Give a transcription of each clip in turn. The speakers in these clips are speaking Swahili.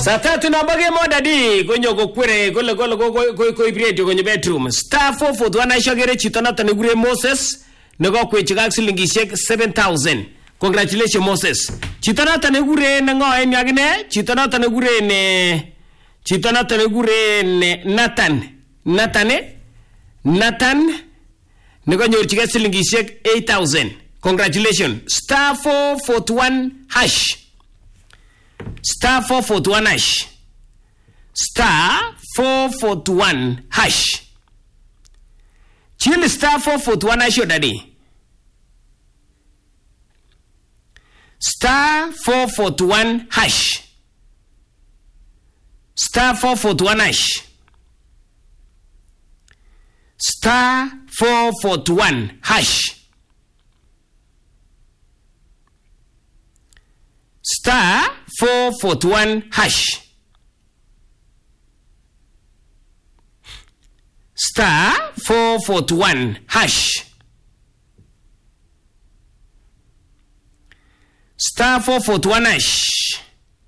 Saa 3 na bage moda di konyo kokwere kole ko ibredi konyo bedroom. Star 441 aishogere chito noto negure Moses nego kwechigak silingishek 7000. Congratulations Moses. Chito noto negure nengoen yagine, chito noto negure ne Nathan negonyorchige silingishek 8000. Congratulations. Star 441 hash. Star 441 hash. Star 441 hash. Chill star 441 hash daddy. Star 441 hash. Star 441 hash. Star 441 hash. Star 441 hash. Star 441 hash. Star 441 hash.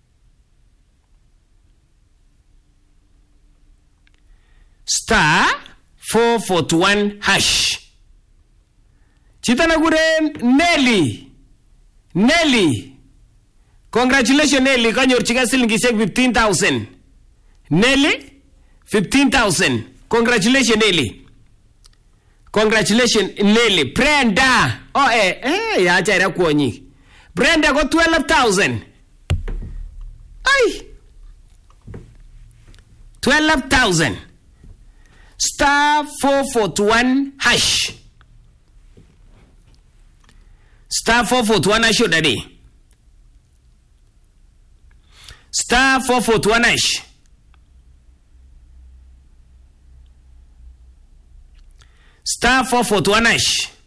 Star 441 hash. Chitana gure Nelly. Congratulations Nelly, kanyorchige silingishek 15000. Nelly 15000. Congratulations Nelly. Congratulations Nelly. Brenda. Ya chaira kwonyi. Brenda got 12,000. Ay. 12,000. Star 441 hash. Star 441 hash daddy. Star 441 hash. Star 441 hash.